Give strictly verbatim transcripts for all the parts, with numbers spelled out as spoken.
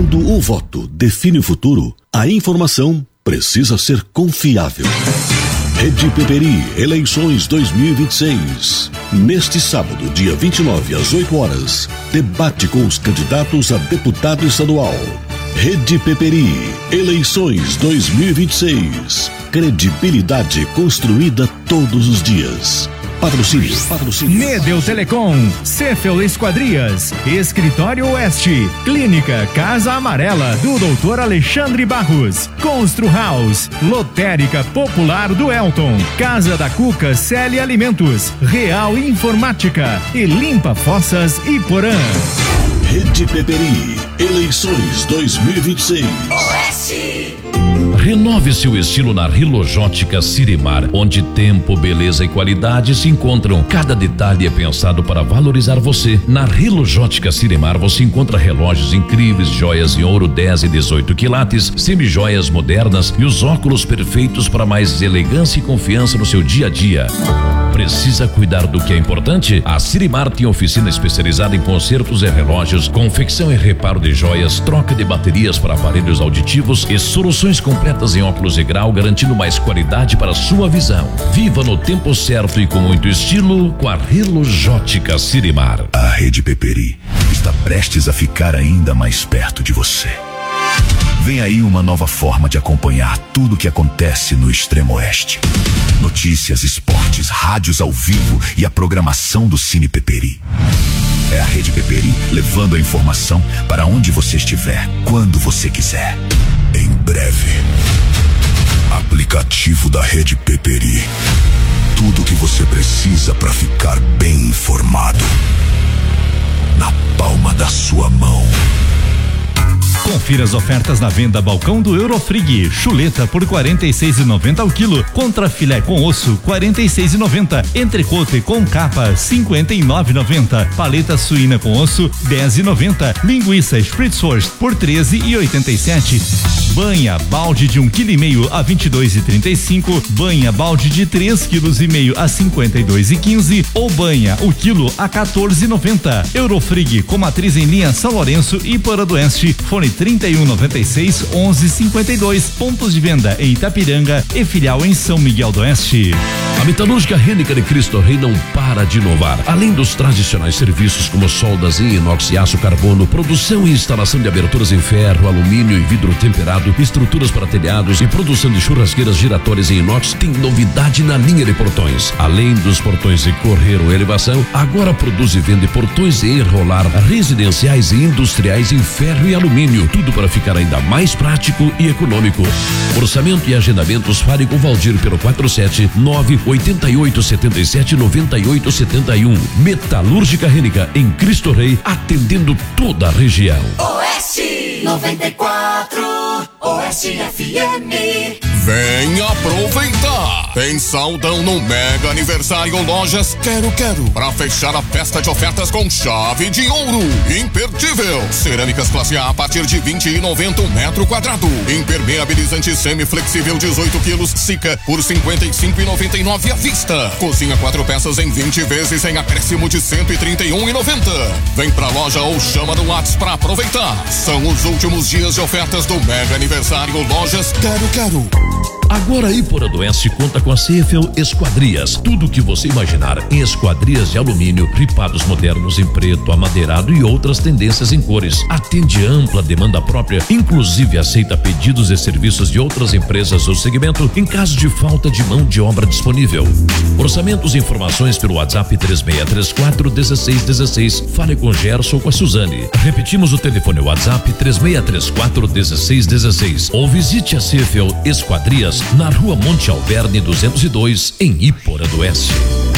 Quando o voto define o futuro, a informação precisa ser confiável. Rede Peperi, eleições dois mil e vinte e seis. Neste sábado, dia vinte e nove, às oito horas, debate com os candidatos a deputado estadual. Rede Peperi, eleições dois mil e vinte e seis. Credibilidade construída todos os dias. Patrocínio, patrocínio. Medel Telecom, Cefel Esquadrias, Escritório Oeste, Clínica Casa Amarela do doutor Alexandre Barros, Constru House, Lotérica Popular do Elton, Casa da Cuca Celi Alimentos, Real Informática e Limpa Fossas Iporã. Rede Peperi, eleições dois mil e vinte e seis. Oeste. Renove seu estilo na Rilojótica Sirimar, onde tempo, beleza e qualidade se encontram. Cada detalhe é pensado para valorizar você. Na Rilojótica Sirimar você encontra relógios incríveis, joias em ouro dez e dezoito quilates, semijoias modernas e os óculos perfeitos para mais elegância e confiança no seu dia a dia. Precisa cuidar do que é importante? A Sirimar tem oficina especializada em consertos e relógios, confecção e reparo de joias, troca de baterias para aparelhos auditivos e soluções completas em óculos e grau, garantindo mais qualidade para sua visão. Viva no tempo certo e com muito estilo com a Rilojótica Sirimar. A Rede Peperi está prestes a ficar ainda mais perto de você. Vem aí uma nova forma de acompanhar tudo o que acontece no Extremo Oeste. Notícias, esportes, rádios ao vivo e a programação do Cine Peperi. É a Rede Peperi levando a informação para onde você estiver, quando você quiser. Em breve. Aplicativo da Rede Peperi. Tudo o que você precisa para ficar bem informado. Na palma da sua mão. Confira as ofertas na venda balcão do Eurofrig. Chuleta por quarenta e seis reais e noventa centavos ao quilo. Contra filé com osso quarenta e seis reais e noventa centavos. Entrecote com capa cinquenta e nove reais e noventa centavos. Paleta suína com osso dez reais e noventa centavos. Linguiça Spritzwurst por treze reais e oitenta e sete centavos. Banha balde de um quilo e meio a vinte e dois reais e trinta e cinco centavos. Banha balde de três quilos e meio a cinquenta e dois reais e quinze centavos. Ou banha o quilo a quatorze reais e noventa centavos. Eurofrig com matriz em linha São Lourenço e Iporã do Oeste. Fone trinta e um noventa e seis onze cinquenta e dois. Pontos de venda em Itapiranga e filial em São Miguel do Oeste. A metalúrgica Rennica de Cristo Rei não para de inovar. Além dos tradicionais serviços como soldas em inox e aço carbono, produção e instalação de aberturas em ferro, alumínio e vidro temperado, estruturas para telhados e produção de churrasqueiras giratórias em inox, tem novidade na linha de portões. Além dos portões de correr ou elevação, agora produz e vende portões de enrolar residenciais e industriais em ferro e alumínio. Tudo para ficar ainda mais prático e econômico. Orçamento e agendamentos, fale com Valdir pelo quatro sete nove oito oito sete sete nove oito sete um. Metalúrgica Rennica em Cristo Rei, atendendo toda a região. Oeste noventa e quatro, Oeste F M. Vem aproveitar! Tem saldão no Mega Aniversário Lojas Quero Quero pra fechar a festa de ofertas com chave de ouro. Imperdível! Cerâmicas classe A a partir de vinte e noventa um metro quadrado. Impermeabilizante semiflexível dezoito quilos Sica por cinquenta e cinco e noventa e nove à vista. Cozinha quatro peças em vinte vezes em acréscimo de cento e trinta e um e noventa. Vem pra loja ou chama no WhatsApp pra aproveitar. São os últimos dias de ofertas do Mega Aniversário Lojas Quero Quero. Agora Iporã do Oeste conta com a Cefel Esquadrias. Tudo o que você imaginar em esquadrias de alumínio, ripados modernos em preto, amadeirado e outras tendências em cores. Atende ampla demanda própria, inclusive aceita pedidos e serviços de outras empresas do segmento em caso de falta de mão de obra disponível. Orçamentos e informações pelo WhatsApp três seis três quatro um seis um seis. Fale com Gerson ou com a Suzane. Repetimos o telefone WhatsApp três seis três quatro um seis um seis. Ou visite a Cefel Esquadrias na Rua Monte Alverne duzentos e dois, em Iporã do Oeste.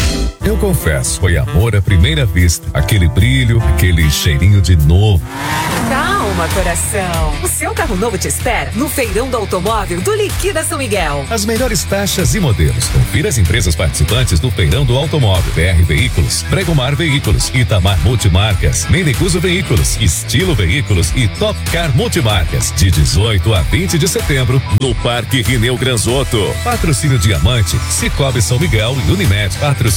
Eu confesso, foi amor à primeira vista. Aquele brilho, aquele cheirinho de novo. Calma, coração. O seu carro novo te espera no Feirão do Automóvel do Liquida São Miguel. As melhores taxas e modelos. Confira as empresas participantes do Feirão do Automóvel. B R Veículos, Bregomar Veículos, Itamar Multimarcas, Mendecuso Veículos, Estilo Veículos e Top Car Multimarcas. De dezoito a vinte de setembro, no Parque Rineu Granzotto. Patrocínio Diamante, Cicobi São Miguel e Unimed. Patrocínio Máximo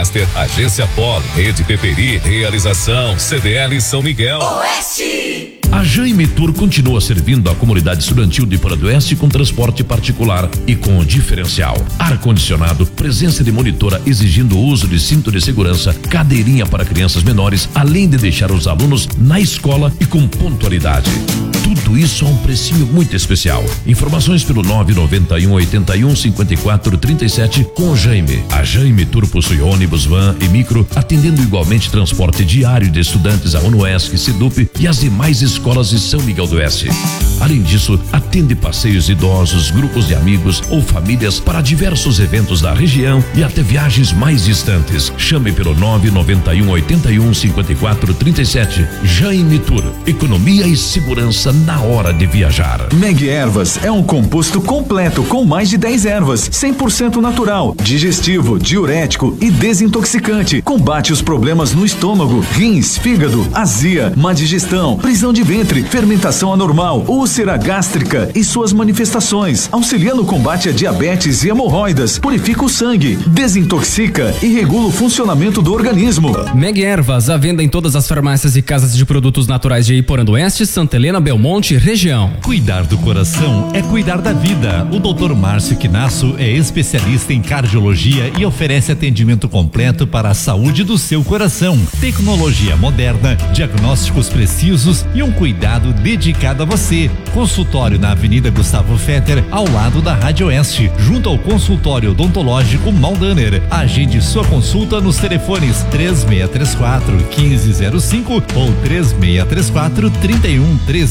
Master, Agência Polo, Rede Peperi, Realização C D L São Miguel. Oeste. A Jaime Tour continua servindo a comunidade estudantil de Porã do Oeste com transporte particular e com diferencial. Ar-condicionado, presença de monitora exigindo o uso de cinto de segurança, cadeirinha para crianças menores, além de deixar os alunos na escola e com pontualidade. Tudo isso a um precinho muito especial. Informações pelo nove nove um, oito um, cinco quatro três sete com Jaime. A Jaime Tour possui ônibus, van e micro, atendendo igualmente transporte diário de estudantes a UNOESC, SIDUP e as demais escolas de São Miguel do Oeste. Além disso, atende passeios idosos, grupos de amigos ou famílias para diversos eventos da região e até viagens mais distantes. Chame pelo nove nove um, oito um, cinco quatro três sete. Jaime Tour. Economia e segurança na hora de viajar. Meg Ervas é um composto completo com mais de dez ervas, cem por cento natural, digestivo, diurético e desintoxicante. Combate os problemas no estômago, rins, fígado, azia, má digestão, prisão de ventre, fermentação anormal, úlcera gástrica e suas manifestações. Auxilia no combate a diabetes e hemorroidas, purifica o sangue, desintoxica e regula o funcionamento do organismo. Meg Ervas, à venda em todas as farmácias e casas de produtos naturais de Iporã do Oeste, Santa Helena, Belmonte, região. Cuidar do coração é cuidar da vida. O doutor Márcio Quinasso é especialista em cardiologia e oferece atendimento completo para a saúde do seu coração. Tecnologia moderna, diagnósticos precisos e um cuidado dedicado a você. Consultório na Avenida Gustavo Fetter, ao lado da Rádio Oeste, junto ao consultório odontológico Maldaner. Agende sua consulta nos telefones três seis três quatro, um cinco zero cinco ou três seis três quatro, três um um três.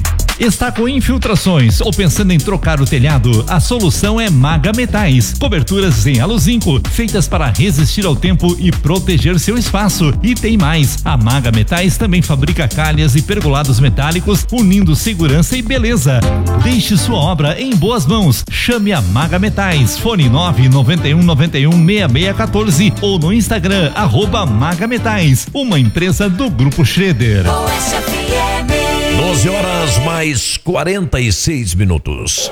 Está com infiltrações ou pensando em trocar o telhado? A solução é Maga Metais. Coberturas em aluzinco, feitas para resistir ao tempo e proteger seu espaço. E tem mais, a Maga Metais também fabrica calhas e pergolados metálicos, unindo segurança e beleza. Deixe sua obra em boas mãos. Chame a Maga Metais. Fone nove nove um nove um seis seis um quatro ou no Instagram, arroba Maga Metais, uma empresa do Grupo Schroeder. doze horas mais quarenta e seis minutos.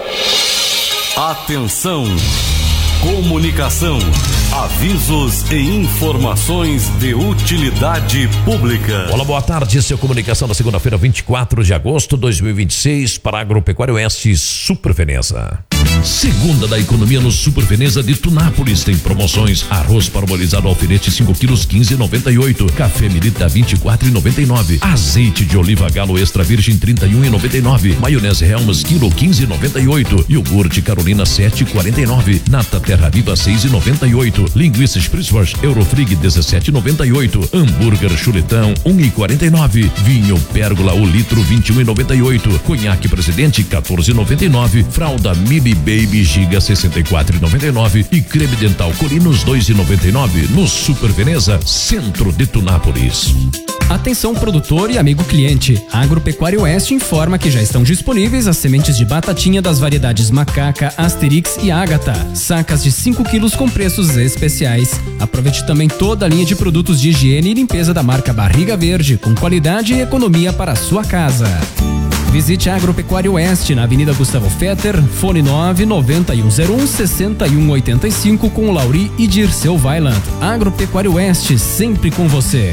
Atenção! Comunicação, avisos e informações de utilidade pública. Olá, boa tarde, seu comunicação da segunda-feira, vinte e quatro de agosto de dois mil e vinte e seis, para Agropecuária Oeste, Super Veneza. Segunda da economia no Super Veneza de Tunápolis. Tem promoções: arroz parbolizado alfinete cinco quilos, quinze e noventa e oito. Café Milita vinte e quatro e noventa e nove. Azeite de oliva Galo extra virgem trinta e um e noventa e nove. Maionese Helmas quilo quinze e noventa e oito. Iogurte Carolina sete e quarenta e nove. Nata Terra Viva seis e noventa e oito. Linguiça Spritzwurst Eurofrig dezessete e noventa e oito. Hambúrguer Chuletão um e quarenta e nove. Vinho Pérgola o litro vinte e um e noventa e oito. Conhaque Presidente quatorze e noventa e nove. Fralda Mili Baby Giga sessenta e quatro e noventa e nove e creme dental Colinos dois e noventa e nove no Super Veneza, centro de Tunápolis. Atenção produtor e amigo cliente, a Agropecuária Oeste informa que já estão disponíveis as sementes de batatinha das variedades Macaca, Asterix e Ágata, sacas de cinco quilos com preços especiais. Aproveite também toda a linha de produtos de higiene e limpeza da marca Barriga Verde, com qualidade e economia para a sua casa. Visite a Agropecuária Oeste na Avenida Gustavo Fetter, fone nove nove um zero um seis um oito cinco com o Lauri e Dirceu Weiland. Agropecuária Oeste, sempre com você.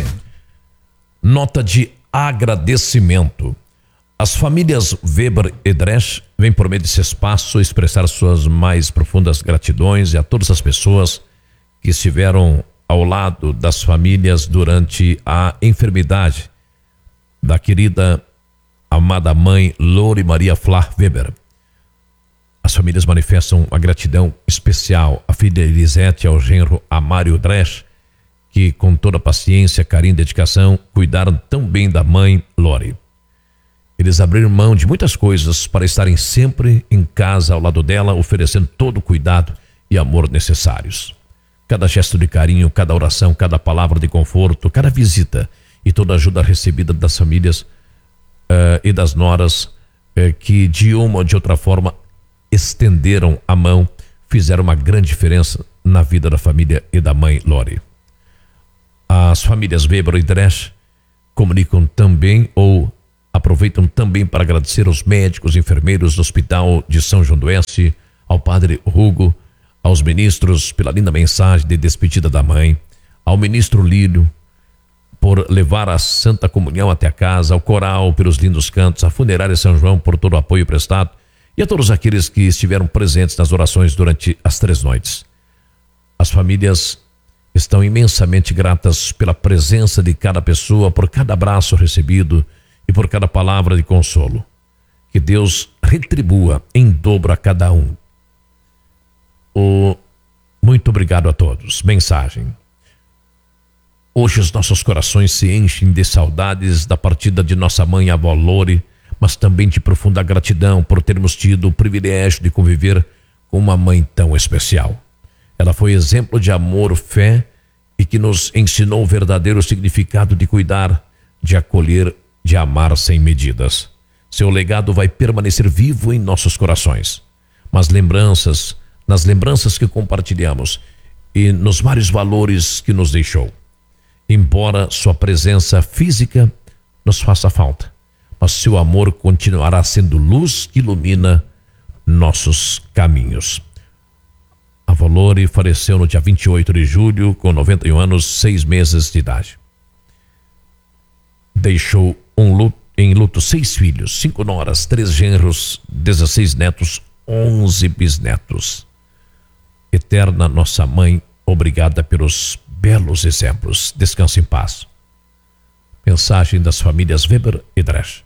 Nota de agradecimento. As famílias Weber e Dresch vêm por meio desse espaço expressar suas mais profundas gratidões e a todas as pessoas que estiveram ao lado das famílias durante a enfermidade da querida amada mãe Lori Maria Flá Weber. As famílias manifestam a gratidão especial à filha Elisete e ao genro Amário Dresch, que com toda paciência, carinho e dedicação cuidaram tão bem da mãe Lori. Eles abriram mão de muitas coisas para estarem sempre em casa ao lado dela, oferecendo todo o cuidado e amor necessários. Cada gesto de carinho, cada oração, cada palavra de conforto, cada visita e toda a ajuda recebida das famílias Uh, e das noras uh, que de uma ou de outra forma estenderam a mão, fizeram uma grande diferença na vida da família e da mãe Lori. As famílias Weber e Dresch comunicam também ou aproveitam também para agradecer aos médicos e enfermeiros do Hospital de São João do Oeste, ao padre Hugo, aos ministros pela linda mensagem de despedida da mãe, ao ministro Lírio, por levar a Santa Comunhão até a casa, ao coral pelos lindos cantos, à funerária São João por todo o apoio prestado e a todos aqueles que estiveram presentes nas orações durante as três noites. As famílias estão imensamente gratas pela presença de cada pessoa, por cada abraço recebido e por cada palavra de consolo. Que Deus retribua em dobro a cada um. O muito obrigado a todos. Mensagem. Hoje os nossos corações se enchem de saudades da partida de nossa mãe, a avó Lore, mas também de profunda gratidão por termos tido o privilégio de conviver com uma mãe tão especial. Ela foi exemplo de amor, fé e que nos ensinou o verdadeiro significado de cuidar, de acolher, de amar sem medidas. Seu legado vai permanecer vivo em nossos corações. Mas lembranças, nas lembranças que compartilhamos e nos vários valores que nos deixou. Embora sua presença física nos faça falta, mas seu amor continuará sendo luz que ilumina nossos caminhos. A avó Lore faleceu no dia vinte e oito de julho, com noventa e um anos, seis meses de idade. Deixou um luto, em luto seis filhos, cinco noras, três genros, dezesseis netos, onze bisnetos. Eterna nossa mãe, obrigada pelos belos exemplos. Descanse em paz. Mensagem das famílias Weber e Dresch.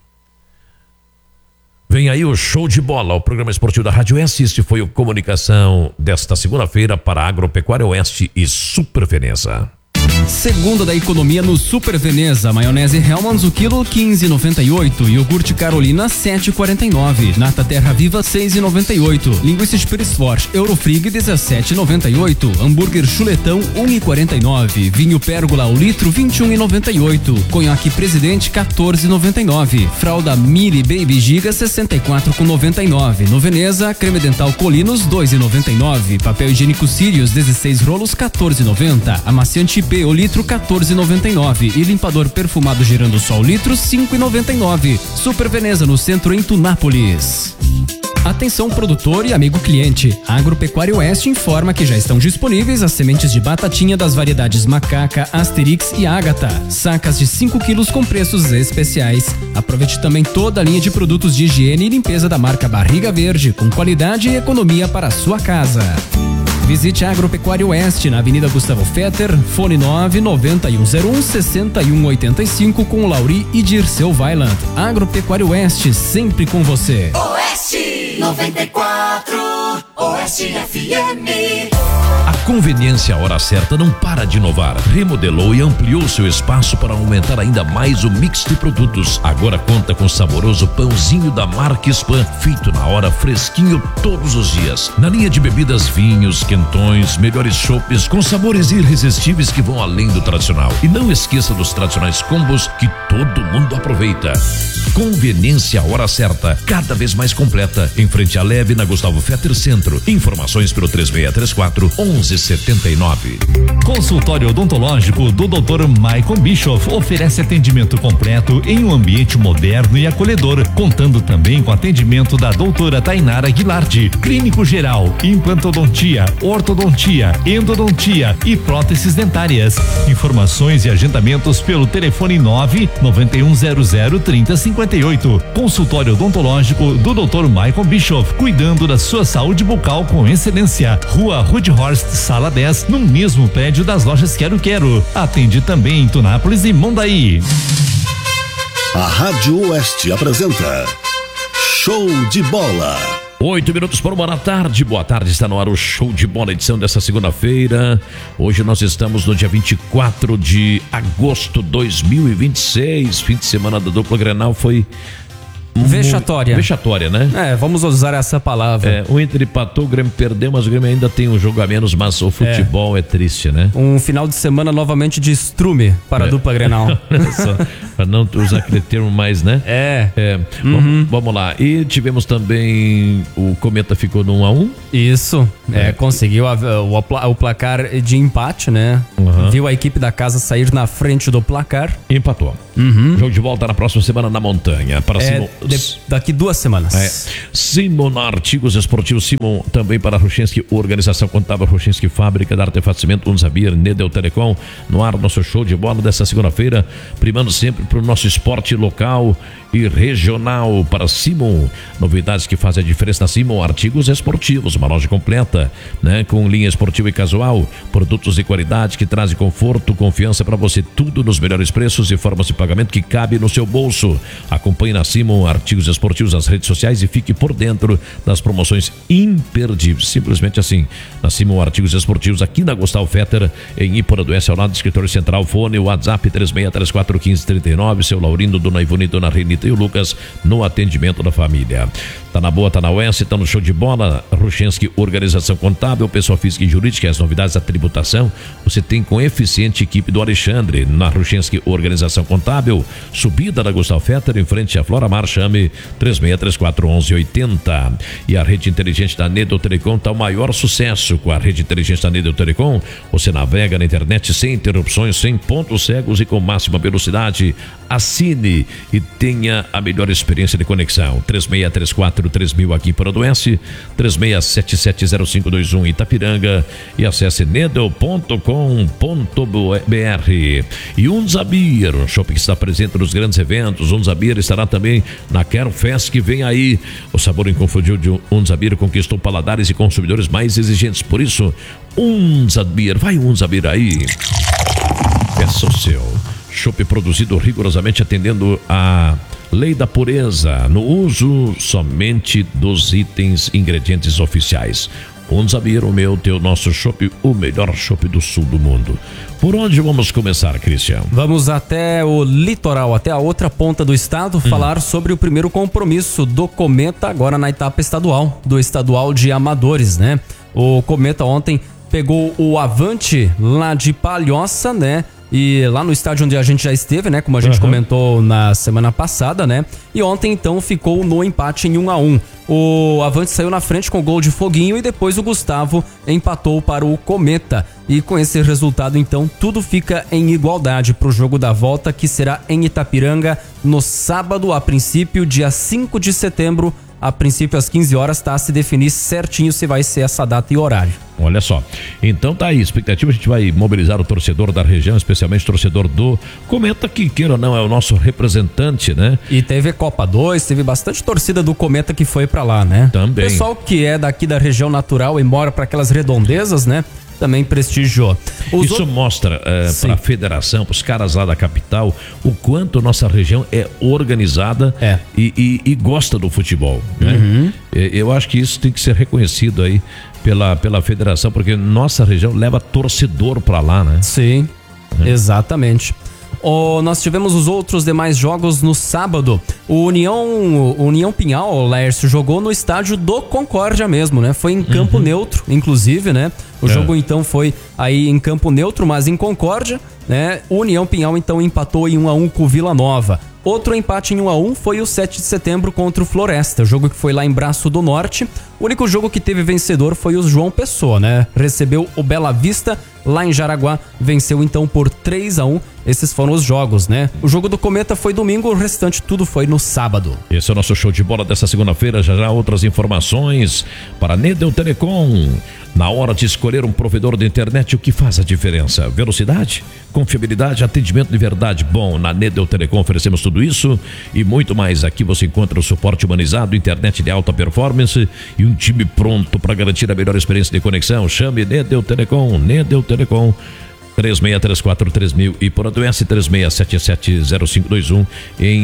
Vem aí o Show de Bola, o programa esportivo da Rádio Oeste. Este foi o Comunicação desta segunda-feira para Agropecuária Oeste e Super Veneza. Segunda da economia no Super Veneza. Maionese Hellmann's o quilo quinze e noventa e oito. Iogurte Carolina sete e quarenta e nove. Nata Terra Viva seis e noventa e oito. Linguiça Spritz-Forte Eurofrig dezessete e noventa e oito. Hambúrguer Chuletão um e quarenta e nove. Vinho Pérgola ao litro vinte e um e noventa e oito. Conhaque Presidente quatorze e noventa e nove. Fralda Mili Baby Giga sessenta e quatro e noventa e nove. No Veneza, creme dental Colinos dois e noventa e nove. Papel higiênico Sirius dezesseis rolos quatorze e noventa. Amaciante I P o litro quatorze e noventa e nove e limpador perfumado Girando Sol litro cinco e noventa e nove. Super Veneza no centro em Tunápolis. Atenção produtor e amigo cliente, a Agropecuária Oeste informa que já estão disponíveis as sementes de batatinha das variedades Macaca, Asterix e Ágata, sacas de cinco quilos com preços especiais. Aproveite também toda a linha de produtos de higiene e limpeza da marca Barriga Verde, com qualidade e economia para a sua casa. Visite a Agropecuária Oeste na Avenida Gustavo Fetter, fone nove nove um zero um seis um oito cinco com Lauri e Dirceu Weiland. Agropecuária Oeste, sempre com você. Oeste noventa e quatro, Oeste F M. A Conveniência Hora Certa não para de inovar. Remodelou e ampliou seu espaço para aumentar ainda mais o mix de produtos. Agora conta com saboroso pãozinho da marca Spam, feito na hora, fresquinho todos os dias. Na linha de bebidas, vinhos, quentões, melhores chopes com sabores irresistíveis que vão além do tradicional. E não esqueça dos tradicionais combos que todo mundo aproveita. Conveniência Hora Certa, cada vez mais completa, em frente à Leve, na Gustavo Fetter Centro. Informações pelo três seis três quatro, onze setenta e nove. Consultório odontológico do doutor Michael Bischoff oferece atendimento completo em um ambiente moderno e acolhedor, contando também com atendimento da doutora Tainara Guilarte, clínico geral, implantodontia, ortodontia, endodontia e próteses dentárias. Informações e agendamentos pelo telefone nove nove um zero zero trinta cinquenta e oito. Consultório odontológico do doutor Michael Bischoff, cuidando da sua saúde bucal com excelência. Rua Rudhorst, sala dez, no mesmo prédio das lojas Quero Quero. Atende também em Tunápolis e Mondaí. A Rádio Oeste apresenta Show de Bola. Oito minutos para uma da tarde. Boa tarde, está no ar o Show de Bola, edição dessa segunda-feira. Hoje nós estamos no dia vinte e quatro de agosto de dois mil e vinte e seis. Fim de semana da dupla Grenal foi Vexatória. Vexatória, né? É, vamos usar essa palavra. É, o Inter empatou, o Grêmio perdeu, mas o Grêmio ainda tem um jogo a menos, mas o futebol é, é triste, né? Um final de semana novamente de estrume para é. a dupla Grenal. Olha só, para não usar aquele termo mais, né? É. é. Uhum. Vamos, vamos lá. E tivemos também, o Cometa ficou no um a um. Isso, é, é conseguiu a, o, o placar de empate, né? Uhum. Viu a equipe da casa sair na frente do placar. E empatou. Uhum. Jogo de volta na próxima semana na montanha. Para É, Simon... de- daqui duas semanas. É. Simon Artigos Esportivos, Simon também para Ruchinski, Organização Contábil Ruchinski, Fábrica de Artefato Unzabir, Nedel Telecom, no ar nosso show de bola dessa segunda-feira, primando sempre para o nosso esporte local e regional. Para Simon, novidades que fazem a diferença na Simon Artigos Esportivos, uma loja completa, né, com linha esportiva e casual, produtos de qualidade que trazem conforto, confiança para você, tudo nos melhores preços e formas de pagamento que cabe no seu bolso. Acompanhe na Simon Artigos Esportivos nas redes sociais e fique por dentro das promoções imperdíveis. Simplesmente assim, na Simon Artigos Esportivos, aqui na Gustavo Fetter, em Ipora do Oeste, ao lado do escritório central. Fone, WhatsApp três seis três quatro um cinco três nove, seu Laurindo, Dona Ivone, Dona Renita e o Lucas no atendimento da família. Tá na boa, tá na Oeste, tá no show de bola. Ruchinski, Organização Contábil, pessoa física e jurídica, as novidades da tributação você tem com eficiente equipe do Alexandre. Na Ruchinski, Organização Contábil, subida da Gustavo Fetter, em frente à Flora Mar, chame três seis três quatro um um oito zero. E a rede inteligente da Nedel Telecom tá o maior sucesso. Com a rede inteligente da Nedel Telecom, você navega na internet sem interrupções, sem pontos cegos e com máxima velocidade. Assine e tenha a melhor experiência de conexão. três seis três quatro três mil aqui para o Oeste, três seis sete sete zero cinco dois um Itapiranga e acesse nedel ponto com ponto b r. E Unzabir, um shopping que está presente nos grandes eventos. Unzabir estará também na Quero Fest que vem aí. O sabor inconfundível de Unzabir conquistou paladares e consumidores mais exigentes. Por isso, Unzabir, vai Unzabir aí. Peça o seu. Chopp produzido rigorosamente atendendo a lei da pureza, no uso somente dos itens ingredientes oficiais. Unzabir, o meu, teu, nosso chopp, o melhor chopp do sul do mundo. Por onde vamos começar, Cristian? Vamos até o litoral, até a outra ponta do estado, hum. falar sobre o primeiro compromisso do Cometa, agora na etapa estadual, do estadual de amadores, né? O Cometa ontem pegou o Avante lá de Palhoça, né? E lá no estádio onde a gente já esteve, né? Como a gente uhum. comentou na semana passada, né? E ontem, então, ficou no empate em um a um. O Avante saiu na frente com o gol de Foguinho e depois o Gustavo empatou para o Cometa. E com esse resultado, então, tudo fica em igualdade para o jogo da volta, que será em Itapiranga no sábado, a princípio, dia cinco de setembro. A princípio, às quinze horas, está a se definir certinho se vai ser essa data e horário. Olha só, então tá aí, expectativa, a gente vai mobilizar o torcedor da região, especialmente o torcedor do Cometa, que queira ou não, é o nosso representante, né? E teve Copa dois, teve bastante torcida do Cometa que foi pra lá, né? Também. Pessoal que é daqui da região natural e mora pra aquelas redondezas, né? Também prestigiou. Os Isso outros... mostra uh, para a federação, para os caras lá da capital, o quanto nossa região é organizada é. E, e, e gosta do futebol, né? Uhum. Eu acho que isso tem que ser reconhecido aí pela, pela federação, porque nossa região leva torcedor para lá, né? Sim, uhum. exatamente. Oh, nós tivemos os outros demais jogos no sábado. O União, o União Pinhal, o Laércio, jogou no estádio do Concórdia mesmo, né? Foi em campo uhum. neutro, inclusive, né? O é. jogo então foi aí em campo neutro, mas em Concórdia, né? O União Pinhal então empatou em um a um com o Vila Nova. Outro empate em um a um foi o sete de setembro contra o Floresta, jogo que foi lá em Braço do Norte. O único jogo que teve vencedor foi o João Pessoa, né? Recebeu o Bela Vista lá em Jaraguá, venceu então por três a um. Esses foram os jogos, né? O jogo do Cometa foi domingo, o restante tudo foi no sábado. Esse é o nosso show de bola dessa segunda-feira. Já já outras informações para Nedel Telecom. Na hora de escolher um provedor de internet, o que faz a diferença? Velocidade, confiabilidade, atendimento de verdade. Bom, na Nedel Telecom oferecemos tudo isso e muito mais. Aqui você encontra o suporte humanizado, internet de alta performance e um time pronto para garantir a melhor experiência de conexão. Chame Nedel Telecom, Nedel Telecom. três seis três quatro três mil e por adoece três seis sete sete zero cinco dois um em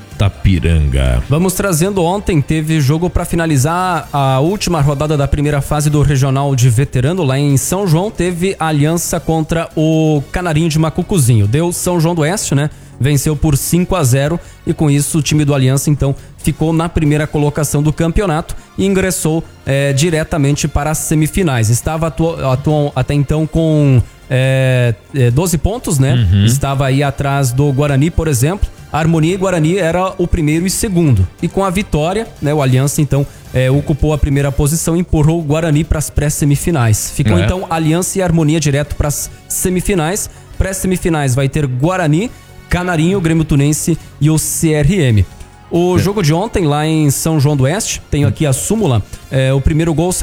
Itapiranga. Vamos trazendo, ontem teve jogo para finalizar a última rodada da primeira fase do Regional de Veterano lá em São João. Teve aliança contra o Canarinho de Macucuzinho. Deu São João do Oeste, né? Venceu por cinco a zero e com isso o time do Aliança então ficou na primeira colocação do campeonato e ingressou é, diretamente para as semifinais. Estava atu- atu- até então com é, é, doze pontos, né? Uhum. Estava aí atrás do Guarani, por exemplo. A Harmonia e Guarani era o primeiro e segundo. E com a vitória, né, o Aliança então é, ocupou a primeira posição e empurrou o Guarani para as pré-semifinais. Ficou é. então Aliança e Harmonia direto para as semifinais. Pré-semifinais vai ter Guarani, Canarinho, Grêmio Tunense e o C R M. O é. jogo de ontem lá em São João do Oeste, tenho aqui a súmula, é, o primeiro gol